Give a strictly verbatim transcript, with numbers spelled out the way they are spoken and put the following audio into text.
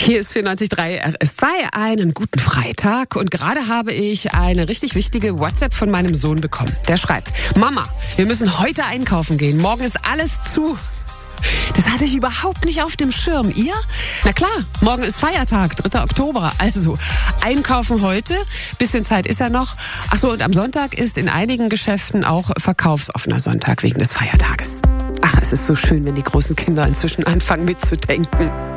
Hier ist vierundneunzig Komma drei R S zwei, einen guten Freitag. Und gerade habe ich eine richtig wichtige WhatsApp von meinem Sohn bekommen. Der schreibt: Mama, wir müssen heute einkaufen gehen. Morgen ist alles zu. Das hatte ich überhaupt nicht auf dem Schirm. Ihr? Na klar, morgen ist Feiertag, dritter Oktober. Also einkaufen heute. Bisschen Zeit ist ja noch. Ach so, und am Sonntag ist in einigen Geschäften auch verkaufsoffener Sonntag wegen des Feiertages. Ach, es ist so schön, wenn die großen Kinder inzwischen anfangen mitzudenken.